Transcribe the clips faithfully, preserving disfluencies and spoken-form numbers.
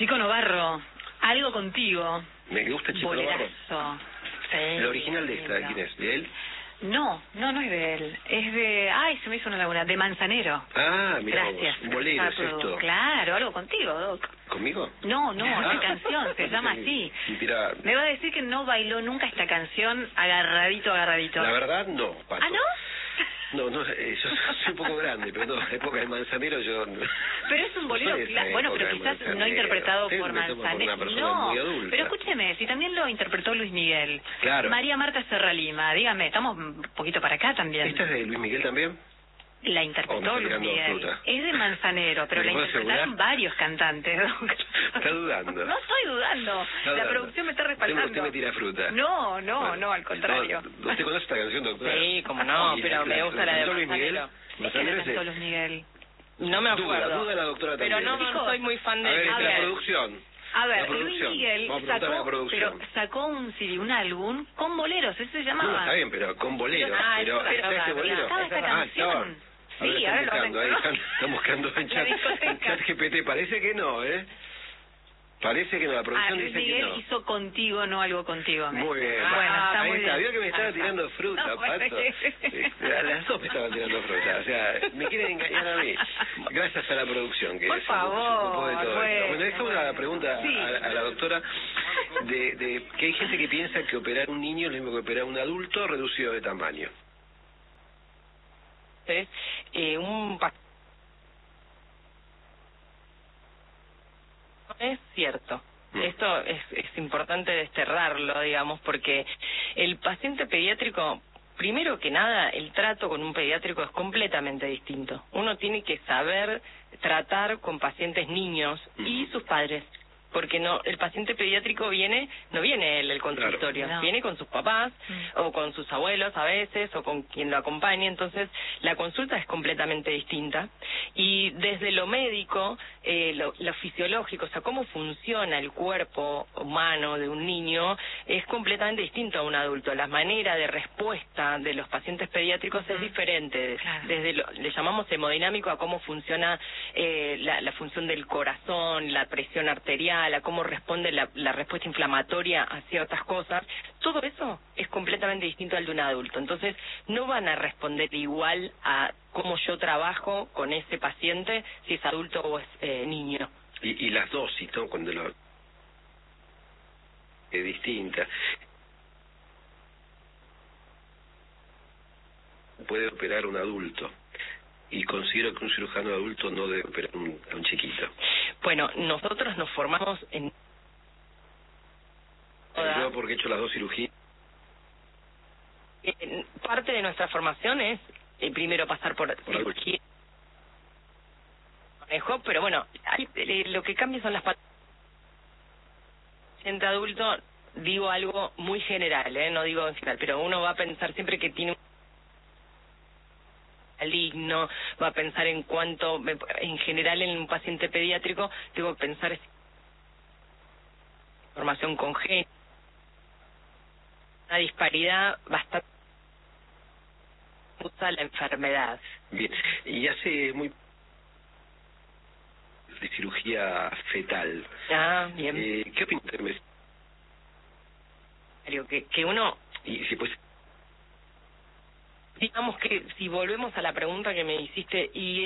Chico Novarro, algo contigo. Me gusta Chico Novarro. Sí, ¿El original de esta, lindo. quién es? ¿De él? No, no, no es de él. Es de... Ay, se me hizo una laguna. De Manzanero. Ah, mira Gracias. vos. Un bolero es esto. Claro, algo contigo, Doc. ¿Conmigo? No, no, Ah. esta canción se llama así. Mira, Me va a decir que no bailó nunca esta canción agarradito, agarradito. la verdad no, Pato. ¿Ah, no? No, no, eh, yo soy un poco grande, pero no, época de Manzanero yo... Pero es un bolero, no cla- bueno, pero quizás no interpretado Usted por me toma por una Manzanero. persona No, muy adulta. pero escúcheme, si también lo interpretó Luis Miguel. Claro. María Marta Serralima, dígame, estamos un poquito para acá también. ¿Esta es de Luis Miguel también? La Oh, interpretó me está Luis tirando Miguel. fruta. Es de Manzanero, pero ¿Me la puedo interpretaron asegurar? varios cantantes. Está dudando. No estoy dudando. Está La dudando. producción me está Usted me- respaldando. Usted me tira fruta. No, no, Bueno, no, al contrario. no, ¿Usted conoce esta canción, doctora? Sí, como no, Y pero me gusta la de cantó Luis Miguel. Manzanero. ¿Qué le Manzanero es cantó de- Luis Miguel? No me Duda, acuerdo. duda la doctora Pero también. no, no soy muy fan A de ver, A esta es la ver. producción. A La ver, Luis producción. Miguel Vamos a preguntar a la sacó, producción. pero sacó un C D, un álbum con boleros, ese se llamaba. No, está bien, pero con bolero. Ah, pero eso es ¿está verdad, este bolero? Estaba esta Ah, canción. estaba. A ver, Sí, están ahora lo buscando, ahí encontró. están, están buscando en La chat, en discoteca. chat G P T. Parece que no, ¿eh? Parece que no, la Ah, producción Luis dice que Miguel no. hizo contigo, no algo contigo. me- Muy bien. Bueno, está ahí muy está. bien. Vio que me estaba Ahí está. tirando fruta, No, Pato. bueno. Sí, las dos me estaban tirando fruta. O sea, me quieren engañar a mí. Gracias a la producción que Por se ocupó- se ocupó de favor, todo bueno, esto. Bueno, esta es una bueno. pregunta Sí. a, a la doctora de, de que hay gente que piensa que operar un niño es lo mismo que operar un adulto reducido de tamaño. Entonces, eh, un pa- no es cierto. Mm. Esto es, es importante desterrarlo, digamos, porque el paciente pediátrico, primero que nada, el trato con un pediátrico es completamente distinto. Uno tiene que saber tratar con pacientes niños y sus padres. Porque no, el paciente pediátrico viene, no viene él el consultorio, Claro. No. viene con sus papás Mm. o con sus abuelos a veces o con quien lo acompañe, entonces la consulta es completamente distinta y desde lo médico, eh, lo, lo fisiológico, o sea, cómo funciona el cuerpo humano de un niño es completamente distinto a un adulto, la manera de respuesta de los pacientes pediátricos es diferente, Claro. desde lo, le llamamos hemodinámico a cómo funciona eh, la, la función del corazón, la presión arterial, a cómo responde la, la respuesta inflamatoria a ciertas cosas, todo eso es completamente distinto al de un adulto. Entonces, no van a responder igual a cómo yo trabajo con ese paciente, si es adulto o es eh, niño. Y, y las dosis, ¿no? Cuando lo... es distinta. Puede operar un adulto. Y considero que un cirujano adulto no debe operar un, a un chiquito. Bueno, nosotros nos formamos en... Yo porque he hecho las dos cirugías. en parte de nuestra formación es eh, primero pasar por Por cirugía, manejo, pero bueno, hay- eh, lo que cambia son las pat- paciente adulto, digo algo muy general, ¿eh? No digo en general, pero uno va a pensar siempre que tiene un maligno, va a pensar en cuanto, en general en un paciente pediátrico, tengo que pensar en formación congénita, una disparidad bastante usa la enfermedad. Bien. Y hace muy... de cirugía fetal. Ah, bien. Eh, ¿Qué opina usted? Que, que uno, Y si pues... digamos que si volvemos a la pregunta que me hiciste, y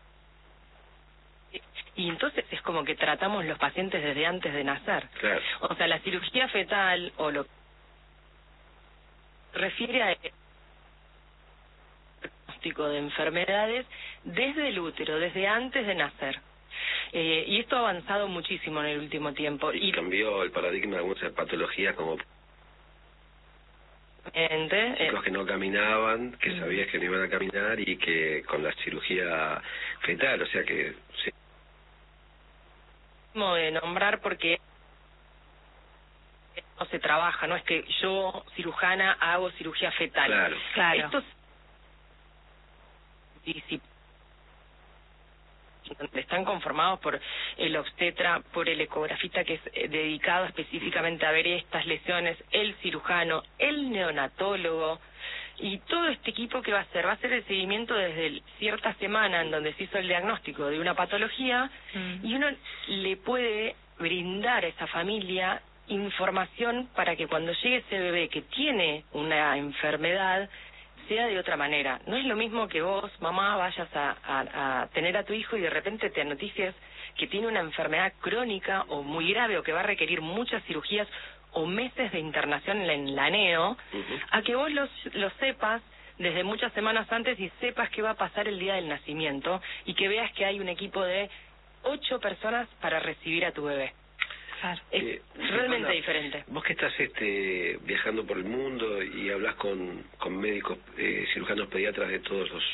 y entonces es como que tratamos los pacientes desde antes de nacer. Claro. O sea, la cirugía fetal o lo que refiere a diagnóstico de enfermedades desde el útero, desde antes de nacer. Eh, y esto ha avanzado muchísimo en el último tiempo. Y Y cambió el paradigma de algunas patologías como eh, chicos que no caminaban, que sabías que no iban a caminar y que con la cirugía fetal, o sea que... sí. de nombrar porque no se trabaja, no es que yo, cirujana, hago cirugía fetal. Claro. Claro. Estos disciplinas están conformados por el obstetra, por el ecografista que es eh, dedicado específicamente a ver estas lesiones, el cirujano, el neonatólogo y todo este equipo que va a hacer, va a hacer el seguimiento desde el, cierta semana en donde se hizo el diagnóstico de una patología Mm. y uno le puede brindar a esa familia información para que cuando llegue ese bebé que tiene una enfermedad sea de otra manera. No es lo mismo que vos, mamá, vayas a, a, a tener a tu hijo y de repente te noticias que tiene una enfermedad crónica o muy grave o que va a requerir muchas cirugías o meses de internación en la neo, uh-huh. a que vos los, lo sepas desde muchas semanas antes y sepas qué va a pasar el día del nacimiento y que veas que hay un equipo de ocho personas para recibir a tu bebé. Claro. Es eh, realmente Silvana, diferente. Vos que estás este, viajando por el mundo y hablas con, con médicos, eh, cirujanos pediatras de todos los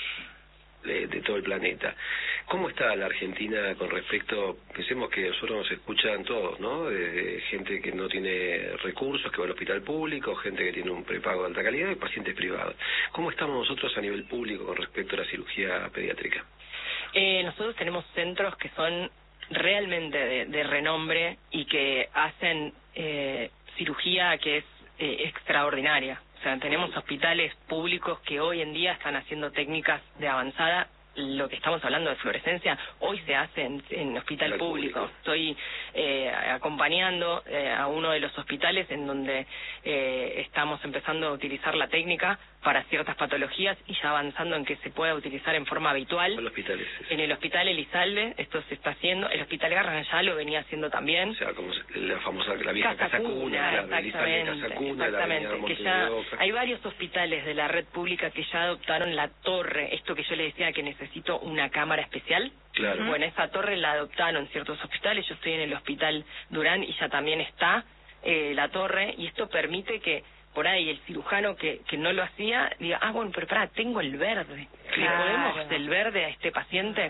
de, de todo el planeta, ¿cómo está la Argentina con respecto, pensemos que nosotros nos escuchan todos, ¿no? Desde gente que no tiene recursos, que va al hospital público, gente que tiene un prepago de alta calidad y pacientes privados. ¿Cómo estamos nosotros a nivel público con respecto a la cirugía pediátrica? Eh, nosotros tenemos centros que son realmente de, de renombre y que hacen eh, cirugía que es eh, extraordinaria. O sea, tenemos hospitales públicos que hoy en día están haciendo técnicas de avanzada. Lo que estamos hablando de fluorescencia hoy se hace en, en hospital público. público. Estoy eh, acompañando eh, a uno de los hospitales en donde eh, estamos empezando a utilizar la técnica para ciertas patologías y ya avanzando en que se pueda utilizar en forma habitual. ¿En el hospital es En el hospital Elizalde esto se está haciendo. El hospital Garrahan ya lo venía haciendo también. O sea, como la famosa, la vieja Casa, casa Cuna, Cuna claro, exactamente, Casa Cuna, exactamente, la que ya hay varios hospitales de la red pública que ya adoptaron la torre, esto que yo le decía que necesito una cámara especial. Claro. Bueno, esa torre la adoptaron ciertos hospitales. Yo estoy en el hospital Durán y ya también está eh, la torre, y esto permite que por ahí el cirujano que, que no lo hacía diga, ah, bueno, pero pará, tengo el verde, claro. ¿le podemos el verde a este paciente?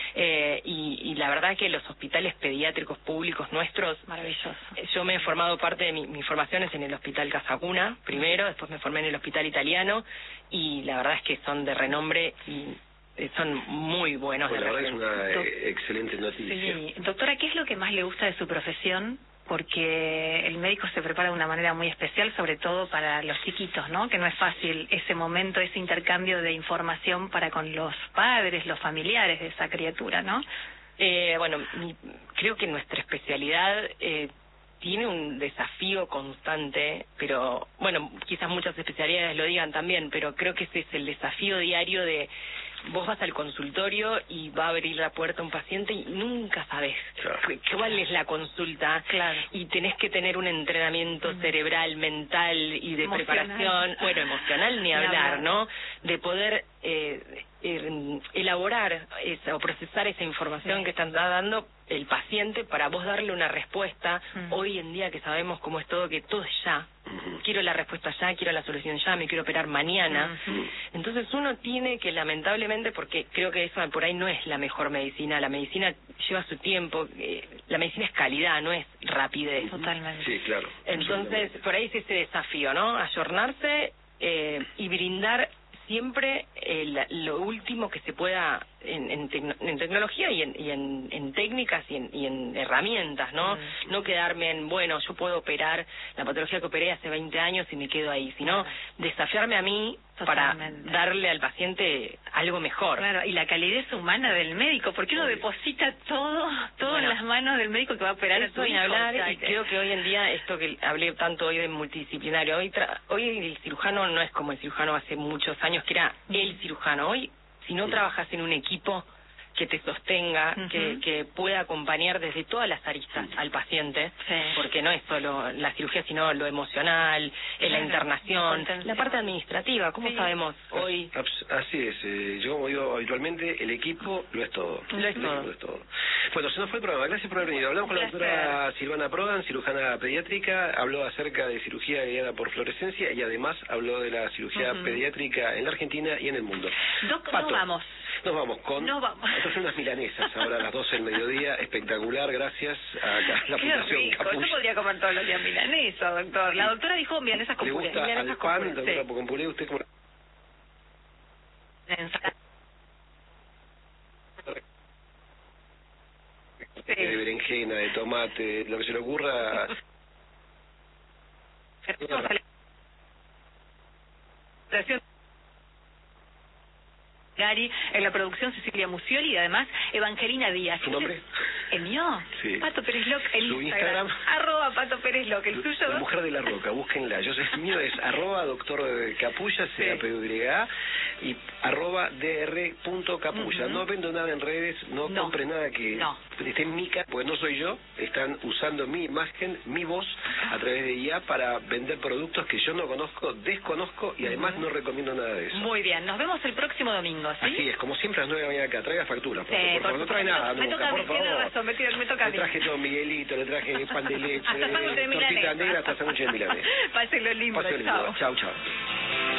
Eh, y, y la verdad que los hospitales pediátricos públicos nuestros, maravilloso. Yo me he formado parte de mi, mi formación es en el hospital Casa Cuna primero, después me formé en el hospital italiano, y la verdad es que son de renombre y son muy buenos. Pues de la verdad es una Do- excelente noticia. Sí. Doctora, ¿qué es lo que más le gusta de su profesión? Porque el médico se prepara de una manera muy especial, sobre todo para los chiquitos, ¿no? Que no es fácil ese momento, ese intercambio de información para con los padres, los familiares de esa criatura, ¿no? Eh, bueno, mi, creo que nuestra especialidad eh, tiene un desafío constante, pero bueno, quizás muchas especialidades lo digan también, pero creo que ese es el desafío diario de vos vas al consultorio y va a abrir la puerta un paciente y nunca sabés claro. cuál es la consulta, claro. y tenés que tener un entrenamiento mm. cerebral, mental y de emocional. preparación, bueno, emocional ni, ni hablar, hablar, ¿no? De poder eh, eh, elaborar esa, o procesar esa información sí. que están dando el paciente para vos darle una respuesta. Mm. Hoy en día que sabemos cómo es todo, que todo es ya. Uh-huh. Quiero la respuesta ya, quiero la solución ya, me quiero operar mañana. Uh-huh. Entonces uno tiene que, lamentablemente, porque creo que eso por ahí no es la mejor medicina, la medicina lleva su tiempo, eh, la medicina es calidad, no es rapidez. Totalmente. Sí, claro. Entonces, por ahí es ese desafío, ¿no? Ayornarse eh, y brindar siempre eh, lo último que se pueda en, en, tecno, en tecnología y, en, y en, en técnicas y en, y en herramientas, ¿no? Mm. No quedarme en, bueno, yo puedo operar la patología que operé hace veinte años y me quedo ahí, sino claro. desafiarme a mí Totalmente. Para darle al paciente algo mejor. Claro, y la calidez humana del médico, porque uno deposita todo todo bueno, en las manos del médico que va a operar eso sin hablar, y creo que hoy en día, esto que hablé tanto hoy de multidisciplinario, hoy, tra hoy el cirujano no es como el cirujano hace muchos años, que era mm. el cirujano. Hoy, si no trabajas en un equipo que te sostenga, uh-huh. que, que pueda acompañar desde todas las aristas uh-huh. al paciente, sí. porque no es solo la cirugía, sino lo emocional, claro. la internación, la parte administrativa. ¿Cómo sí. sabemos hoy? Así es, eh, yo como digo habitualmente, el equipo lo es todo. Lo es, todo. Lo es todo. Bueno, se nos fue el programa. Gracias por haber venido. Hablamos con la doctora Silvana Prodan, cirujana pediátrica, habló acerca de cirugía guiada por fluorescencia y además habló de la cirugía uh-huh. pediátrica en la Argentina y en el mundo. Doc, Pato, no vamos. Nos vamos con... No vamos. Estas son unas milanesas ahora a las doce del mediodía, espectacular, gracias a la Qué Fundación rico. Capuch. Yo podría comer todos los días milanesa, doctor. La doctora dijo milanesas con ¿Le puré. gusta Milanesas al con pan, puré. doctora, Sí. con puré? ¿Usted cómo...? Sí. De berenjena, de tomate, lo que se le ocurra... Gary, en la producción Cecilia Musioli y además Evangelina Díaz. ¿Su nombre? ¿El mío? Sí. Pato Pérez Loc en Su Instagram. Instagram. Arroba Pato Pérez Loc, el tuyo. La Mujer de la Roca, búsquenla. Yo sé, el mío es arroba doctor Capulla, Sí. C A P Y A, y arroba dr punto capulla. Uh-huh. No vendo nada en redes, no, No. compre nada que No. esté en mi cara, porque no soy yo. Están usando mi imagen, mi voz, a través de I A para vender productos que yo no conozco, desconozco y además Uh-huh. no recomiendo nada de eso. Muy bien, nos vemos el próximo domingo, ¿sí? Así es, como siempre a las nueve de la mañana acá. Traiga factura, por, Sí, por por favor. No trae supuesto. nada Me nunca, toca a por mí, tiene favor. razón, me, tiene- me toca a Le mí. traje todo Miguelito, le traje pan de leche, Hasta sándwich de tortita milanesa. negra, hasta sándwich de milanesa. Pásenlo lindo, Pásenlo lindo. chao. Chau, chau.